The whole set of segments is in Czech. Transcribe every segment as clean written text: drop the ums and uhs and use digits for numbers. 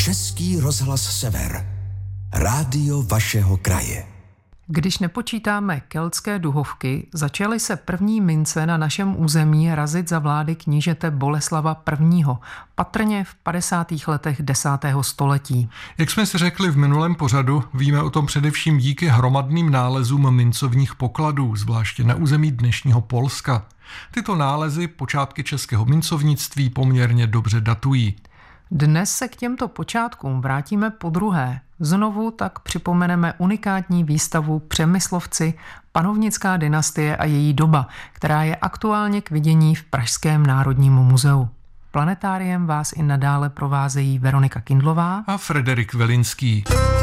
Český rozhlas Sever. Rádio vašeho kraje. Když nepočítáme keltské duhovky, začaly se první mince na našem území razit za vlády knížete Boleslava I., patrně v 50. letech 10. století. Jak jsme si řekli v minulém pořadu, víme o tom především díky hromadným nálezům mincovních pokladů, zvláště na území dnešního Polska. Tyto nálezy počátky českého mincovnictví poměrně dobře datují. Dnes se k těmto počátkům vrátíme podruhé. Znovu tak připomeneme unikátní výstavu Přemyslovci, panovnická dynastie a její doba, která je aktuálně k vidění v Pražském národním muzeu. Planetáriem vás i nadále provázejí Veronika Kindlová a Frederik Velinský.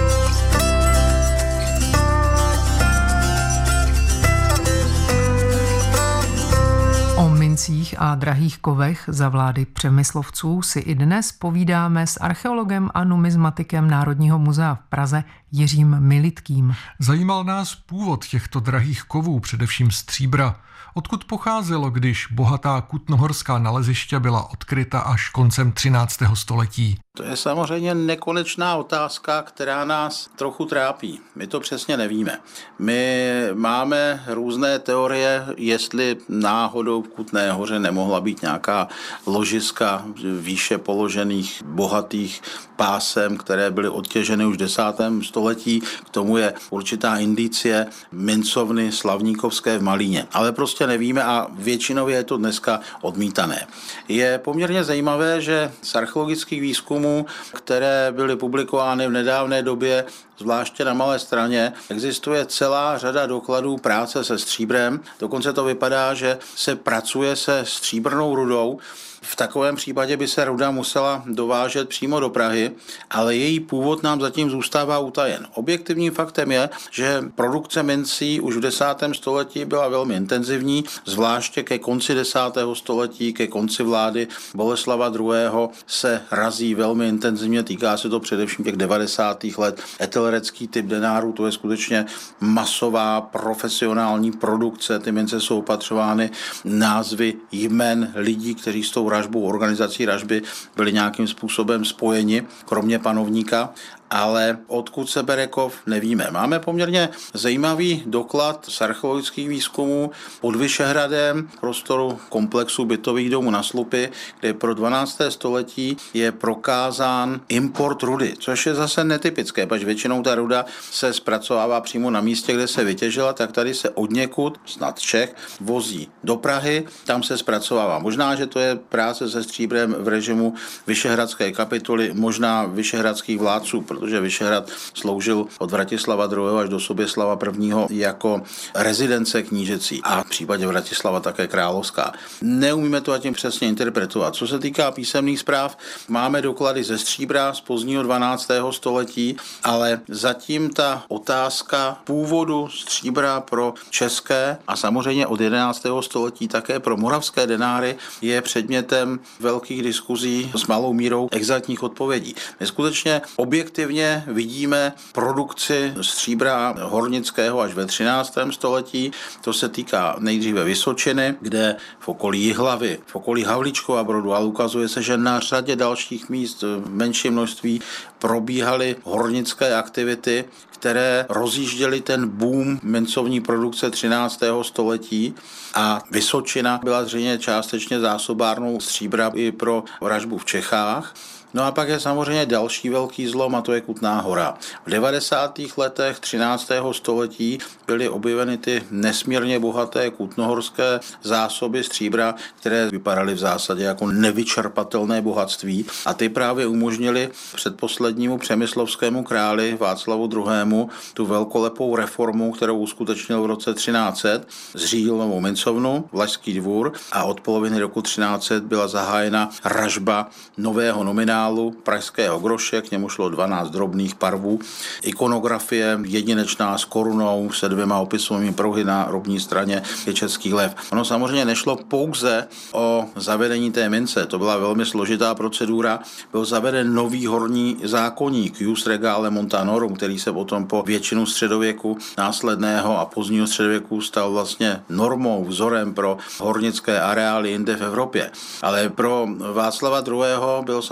O mincích a drahých kovech za vlády Přemyslovců si i dnes povídáme s archeologem a numizmatikem Národního muzea v Praze Jiřím Militkým. Zajímal nás původ těchto drahých kovů, především stříbra. Odkud pocházelo, když bohatá kutnohorská naleziště byla odkryta až koncem 13. století? To je samozřejmě nekonečná otázka, která nás trochu trápí. My to přesně nevíme. My máme různé teorie, jestli náhodou v Kutné Hoře nemohla být nějaká ložiska výše položených bohatých pásem, které byly odtěženy už v 10. století. K tomu je určitá indicie mincovny Slavníkovské v Malíně. Ale prostě nevíme a většinově je to dneska odmítané. Je poměrně zajímavé, že z archeologických výzkumů, které byly publikovány v nedávné době, zvláště na Malé Straně, existuje celá řada dokladů práce se stříbrem. Dokonce to vypadá, že se pracuje se stříbrnou rudou. V takovém případě by se ruda musela dovážet přímo do Prahy, ale její původ nám zatím zůstává utajen. Objektivním faktem je, že produkce mincí už v 10. století byla velmi intenzivní, zvláště ke konci 10. století, ke konci vlády Boleslava II. Se razí velmi intenzivně, týká se to především těch 90. let. Etelrecký typ denárů, to je skutečně masová profesionální produkce, ty mince jsou opatřovány názvy jmen lidí, kteří s tou ražbou, organizací ražby byli nějakým způsobem spojeni, kromě panovníka, ale odkud se bere kov, nevíme. Máme poměrně zajímavý doklad z archeologických výzkumů pod Vyšehradem, prostoru komplexu bytových domů na Slupy, kde pro 12. století je prokázán import rudy, což je zase netypické, protože většinou ta ruda se zpracovává přímo na místě, kde se vytěžila, tak tady se odněkud, snad Čech, vozí do Prahy, tam se zpracovává. Možná, že to je práce se stříbrem v režimu Vyšehradské kapituly, možná vyšehradských vládců, protože Vyšehrad sloužil od Vratislava II. Až do Soběslava I. Jako rezidence knížecí a v případě Vratislava také královská. Neumíme to zatím přesně interpretovat. Co se týká písemných zpráv, máme doklady ze stříbra z pozdního 12. století, ale zatím ta otázka původu stříbra pro české a samozřejmě od 11. století také pro moravské denáry je předmětem velkých diskuzí s malou mírou exaktních odpovědí. My skutečně objektivně vidíme produkci stříbra hornického až ve 13. století. To se týká nejdříve Vysočiny, kde v okolí Jihlavy, v okolí Havlíčkova Brodu, ale ukazuje se, že na řadě dalších míst v menším množství probíhaly hornické aktivity, které rozjížděly ten boom mincovní produkce 13. století a Vysočina byla zřejmě částečně zásobárnou stříbra i pro vražbu v Čechách. No a pak je samozřejmě další velký zlom a to je Kutná Hora. V 90. letech 13. století byly objeveny ty nesmírně bohaté kutnohorské zásoby stříbra, které vypadaly v zásadě jako nevyčerpatelné bohatství a ty právě umožnily předposlednímu přemyslovskému králi Václavu II. Tu velkolepou reformu, kterou uskutečnil v roce 1300, zřídil novou mincovnu, Vlašský dvůr a od poloviny roku 1300 byla zahájena ražba nového nominálu pražského groše, k němu šlo 12 drobných parvů. Ikonografie jedinečná s korunou, se 2 opisovými pruhy na robní straně je český lev. Ono samozřejmě nešlo pouze o zavedení té mince, to byla velmi složitá procedura. Byl zaveden nový horní zákoník, Jus Regale Montanorum, který se potom po většinu středověku následného a pozdního středověku stal vlastně normou, vzorem pro hornické areály jinde v Evropě. Ale pro Václava II. Byl samozřejmě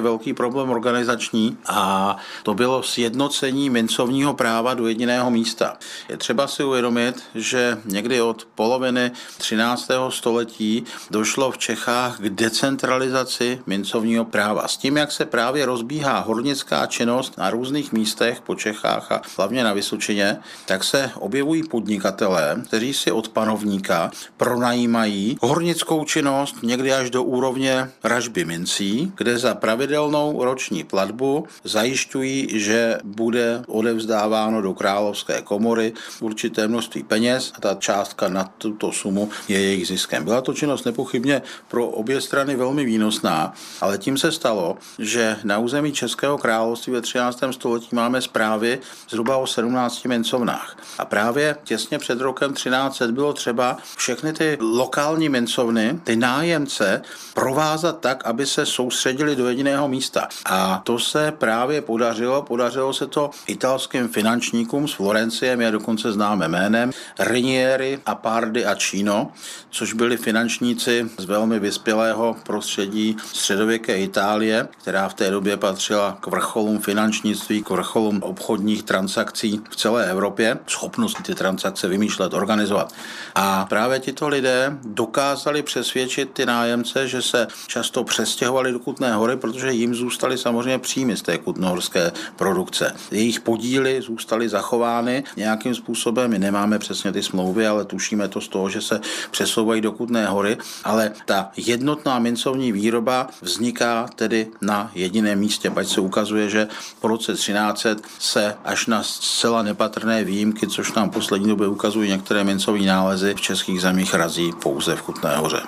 velký problém organizační a to bylo sjednocení mincovního práva do jediného místa. Je třeba si uvědomit, že někdy od poloviny 13. století došlo v Čechách k decentralizaci mincovního práva. S tím, jak se právě rozbíhá hornická činnost na různých místech po Čechách a hlavně na Vysočině, tak se objevují podnikatelé, kteří si od panovníka pronajímají hornickou činnost někdy až do úrovně ražby mincí, kde za pravidelnou roční platbu zajišťují, že bude odevzdáváno do královské komory určité množství peněz a ta částka nad tuto sumu je jejich ziskem. Byla to činnost nepochybně pro obě strany velmi výnosná, ale tím se stalo, že na území Českého království ve 13. století máme zprávy zhruba o 17 mincovnách. A právě těsně před rokem 1300 bylo třeba všechny ty lokální mincovny, ty nájemce, provázat tak, aby se soustředili do jediného místa. A to se právě podařilo. Podařilo se to italským finančníkům z Florencie, je dokonce známe jménem, Rinieri, Apardi a Cino, což byli finančníci z velmi vyspělého prostředí středověké Itálie, která v té době patřila k vrcholům finančnictví, k vrcholům obchodních transakcí v celé Evropě, schopnost ty transakce vymýšlet, organizovat. A právě tito lidé dokázali přesvědčit ty nájemce, že se často přestěhovali do Kutné Hory, protože jim zůstaly samozřejmě příjmy z té kutnohorské produkce. Jejich podíly zůstaly zachovány nějakým způsobem. My nemáme přesně ty smlouvy, ale tušíme to z toho, že se přesouvají do Kutné Hory, ale ta jednotná mincovní výroba vzniká tedy na jediném místě. Pak se ukazuje, že po roce 1300 se až na zcela nepatrné výjimky, což nám v poslední době ukazují některé mincovní nálezy, v českých zemích razí pouze v Kutné Hoře.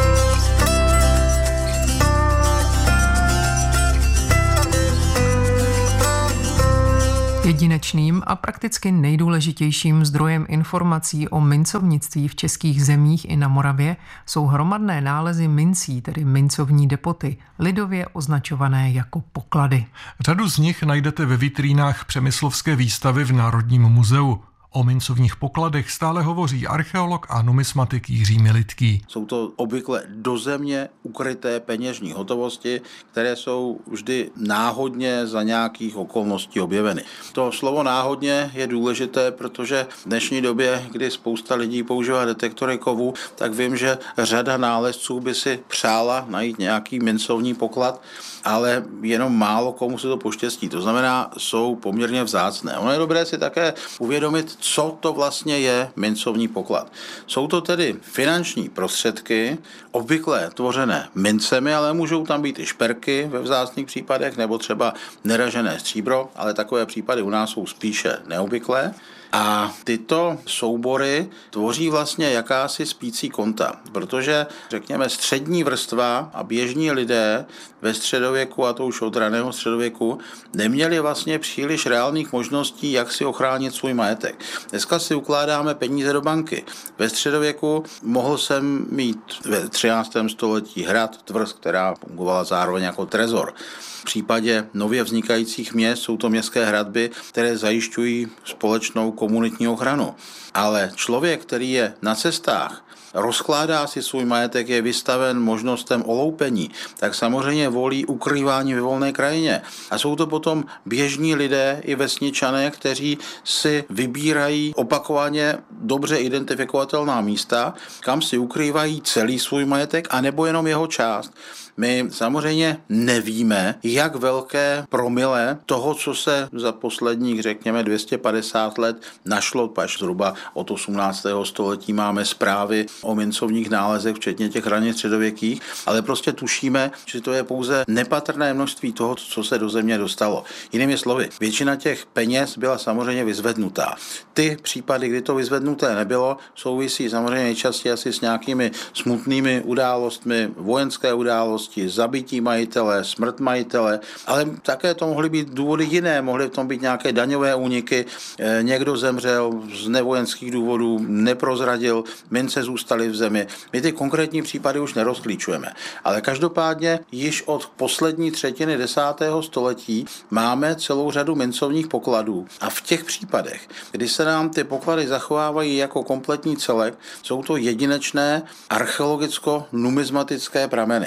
Jedinečným a prakticky nejdůležitějším zdrojem informací o mincovnictví v českých zemích i na Moravě jsou hromadné nálezy mincí, tedy mincovní depoty, lidově označované jako poklady. Řadu z nich najdete ve vitrínách Přemyslovské výstavy v Národním muzeu. O mincovních pokladech stále hovoří archeolog a numismatik Jiří Militký. Jsou to obvykle dozemně ukryté peněžní hotovosti, které jsou vždy náhodně za nějakých okolností objeveny. To slovo náhodně je důležité, protože v dnešní době, kdy spousta lidí používá detektory kovů, tak vím, že řada nálezců by si přála najít nějaký mincovní poklad, ale jenom málo komu se to poštěstí. To znamená, jsou poměrně vzácné. Ono je dobré si také uvědomit, co to vlastně je mincovní poklad. Jsou to tedy finanční prostředky, obvykle tvořené mincemi, ale můžou tam být i šperky ve vzácných případech, nebo třeba neražené stříbro, ale takové případy u nás jsou spíše neobvyklé. A tyto soubory tvoří vlastně jakási spící konta, protože, řekněme, střední vrstva a běžní lidé ve středověku, a to už od raného středověku, neměli vlastně příliš reálných možností, jak si ochránit svůj majetek. Dneska si ukládáme peníze do banky. Ve středověku mohl jsem mít ve 13. století hrad, tvrz, která fungovala zároveň jako trezor. V případě nově vznikajících měst jsou to městské hradby, které zajišťují společnou komunitní ochranu. Ale člověk, který je na cestách, rozkládá si svůj majetek, je vystaven možnostem oloupení, tak samozřejmě volí ukrývání ve volné krajině. A jsou to potom běžní lidé i vesničané, kteří si vybírají opakovaně dobře identifikovatelná místa, kam si ukrývají celý svůj majetek, anebo jenom jeho část. My samozřejmě nevíme, jak velké promile toho, co se za posledních, řekněme, 250 let našlo, až zhruba od 18. století máme zprávy o mincovních nálezech, včetně těch raně středověkých, ale prostě tušíme, že to je pouze nepatrné množství toho, co se do země dostalo. Jinými slovy, většina těch peněz byla samozřejmě vyzvednutá. Ty případy, kdy to vyzvednuté nebylo, souvisí samozřejmě nejčastěji asi s nějakými smutnými událostmi, vojenské události, zabití majitele, smrt majitele, ale také to mohly být důvody jiné, mohly v tom být nějaké daňové úniky, někdo zemřel z nevojenských důvodů, neprozradil, mince zůstaly v zemi. My ty konkrétní případy už nerozklíčujeme, ale každopádně již od poslední třetiny 10. století máme celou řadu mincovních pokladů a v těch případech, kdy se nám ty poklady zachovávají jako kompletní celek, jsou to jedinečné archeologicko-numizmatické prameny.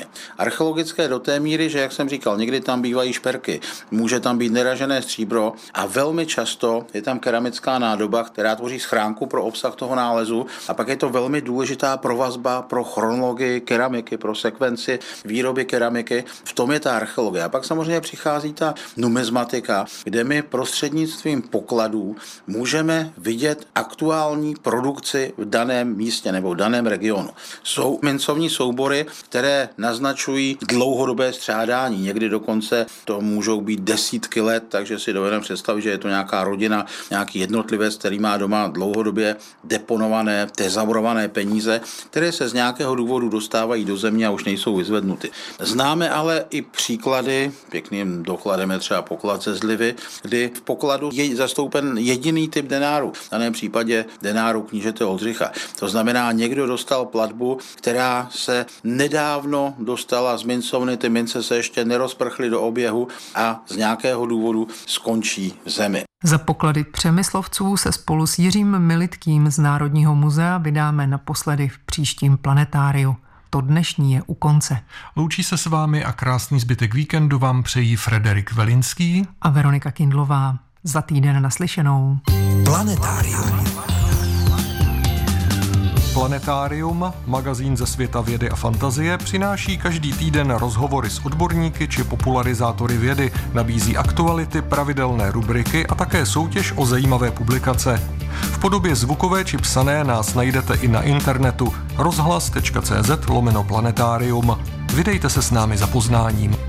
archeologické do té míry, že jak jsem říkal, někdy tam bývají šperky, může tam být neražené stříbro a velmi často je tam keramická nádoba, která tvoří schránku pro obsah toho nálezu a pak je to velmi důležitá provazba pro chronologii keramiky, pro sekvenci výroby keramiky. V tom je ta archeologie. A pak samozřejmě přichází ta numismatika, kde my prostřednictvím pokladů můžeme vidět aktuální produkci v daném místě nebo v daném regionu. Jsou mincovní soubory, které naznačují dlouhodobé střádání. Někdy dokonce to můžou být desítky let, takže si dovedeme představit, že je to nějaká rodina, nějaký jednotlivec, který má doma dlouhodobě deponované, tezaurované peníze, které se z nějakého důvodu dostávají do země a už nejsou vyzvednuty. Známe ale i příklady, pěkným dokladem je třeba poklad ze Zlivy, kdy v pokladu je zastoupen jediný typ denáru, v daném případě denáru knížete Oldřicha. To znamená, někdo dostal platbu, která se nedávno dostala z mincovny, ty mince se ještě nerozprchly do oběhu a z nějakého důvodu skončí v zemi. Za poklady Přemyslovců se spolu s Jiřím Militkým z Národního muzea vydáme naposledy v příštím planetáriu. To dnešní je u konce. Loučí se s vámi a krásný zbytek víkendu vám přejí Frederik Velinský a Veronika Kindlová. Za týden naslyšenou. Planetárium. Planetárium, magazín ze světa vědy a fantazie, přináší každý týden rozhovory s odborníky či popularizátory vědy, nabízí aktuality, pravidelné rubriky a také soutěž o zajímavé publikace. V podobě zvukové či psané nás najdete i na internetu rozhlas.cz/planetárium. Vydejte se s námi za poznáním.